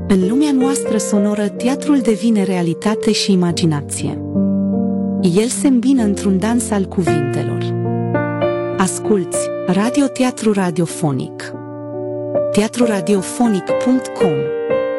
În lumea noastră sonoră, teatrul devine realitate și imaginație. El se îmbină într-un dans al cuvintelor. Asculți radioteatru radiofonic. teatruradiofonic.com